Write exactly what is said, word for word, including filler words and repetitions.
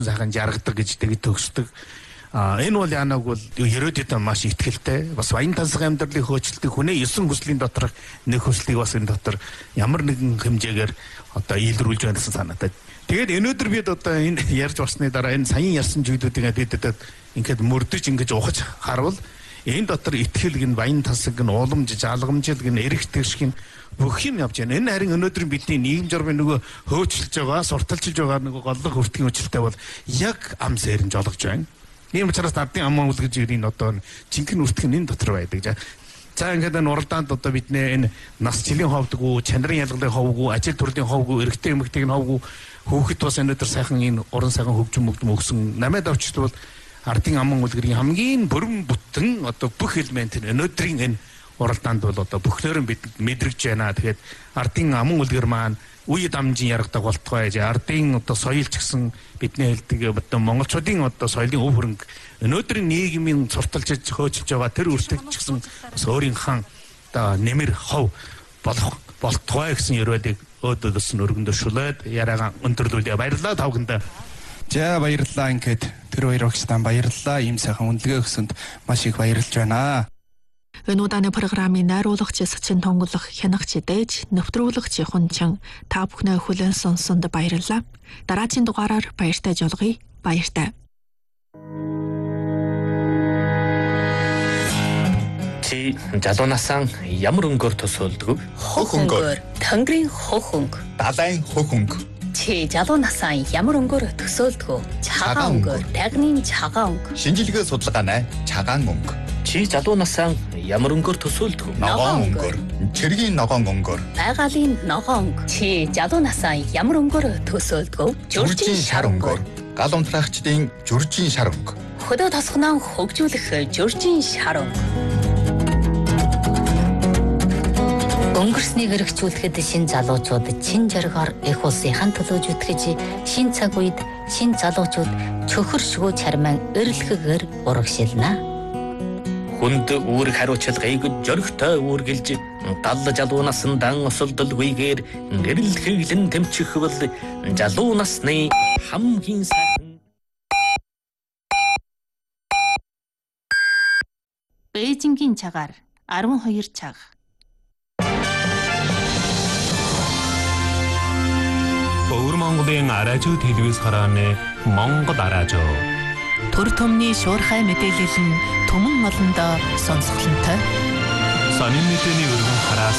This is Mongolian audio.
сайхан жаргадаг гэж тэгээд төгсдөг. А энэ бол яанаг бол ерөөдөд маш ихтгэлтэй. Бас баян тансаг амьдралыг хөөцөлдөг хүнээ есөн хүслийн дотор нэг хүслийг бас энэ дотор ямар нэгэн хэмжээгээр одоо илрүүлж байна гэсэн санаатай. Тэгээд өнөөдөр бид одоо энэ ярьж басны дараа энэ саяын ярьсан зүйлүүдийг бидэд ингээд мөрдөж ингэж ухаж харвал энэ дотор ихтгэл гин баян тансаг гин уламж жалгамжил гин эрэгтэй шиг бүх юм явж байна. Энэ харин өнөөдөр бидний нийгэм журмын нөгөө хөөцөлж байгаа, сурталчилж байгаа нөгөө голлог хүртгийн үйлчлэлтэй бол яг ам сэрэн жолгож байна. Ийм учраас ардын ам үлгэж ирийн одоо жинхэнэ үртгэн энэ дотор байдаг. За ингээд энэ уралдаанд одоо бидний энэ нас жилийн ховдгоо, чанарын ялгалын ховгоо, ажил төрлийн ховгоо, эрэгтэй эмэгтэйг нь ховгоо, хүүхэд бас өнөөдөр сайхан энэ уран сайхан хөгжим мөгдөм өгсөн намайд авчдвал ардын ам үлгэрийн хамгийн бүрэн бүтэн одоо бүх элемент нь өнөөдрийн энэ уралдаанд бол одоо бүхнээр нь бид мэдрэгж байна. Тэгээд ардын аман үлгэр маань үе дамжин яргадаг болтгой. Ардын одоо соёл ч гэсэн бидний хэлдэг одоо монголчуудын одоо соёлын өв хөрөнгө өнөөдрийн нийгмийн сурталчилж хөөцөлж байгаа тэр үртэг ч гэсэн бас өөрийнхөө одоо нэмэр хов болох болтгой гэсэн яруудыг өөдөөс нь өргөндө шүлээд яриагаа өндөрлүүлээ. Баярлалаа тавгандаа. За баярлалаа ингээд тэр хоёр багштай баярлалаа. Ийм сайхан үнэлгээ өгсөнд маш их баярлж байна. Энэ удаагийн программын найруулагч Сачин Тонголох, хянагч Дээж, нэвтрүүлэгч Хунчин та бүхнээ хүлээн сонсонд баярлалаа. Дараагийн дугаараар баяртай жолгоё. Баяртай. Чи жалуунасаа ямар өнгөөр төсөөлдөг? Хөх өнгөөр. Тэнгэрийн хөх өнгө. Далайн хөх өнгө. Чи жалуунасаа ямар өнгөөр төсөөлдөг? Цагаан өнгөөр. Тагны цагаан өнгө. Шинжилгээ судалгаанай цагаан өнгө. Чи жалуунасаа ямар өнгөөр төсөөлдөг? Ногоон өнгөөр. Цэргийн ногоон өнгөөр. Байгалийн ногоон өнгө. Чи жалуунасаа ямар өнгөөр төсөөлдөг? Жүржин шар өнгөөр. Гал унтраагчдын жүржин шар өнгө. Хөдөө тосгоноо хөгжүүлэх жүржин шар өнгө. Өнгөрснийг эргчүүлэхэд шин залуучууд чин жаргаар их улсынхан төлөө зүтгэж шин цаг үед шин залуучууд чөхөр шгөө чарман эрэлхэгээр урагшилна. Хүнд үүрэг хариуцлагыг жөрөгтэй үүргэлж гал жалуунаас дан осолдолгүйгээр гэрэл хэглэн тэмчих бол жалуу насны хамгийн сайхан. Бээжингийн цагаар арван хоёр цаг. Өвөр Монголын аражуу телевиз харааны Монгол аражуу. Төр төмний шуурхай мэдээлэл нь түмэн олондоо сонсголонтой. Сонин мэдээний өргөн хараас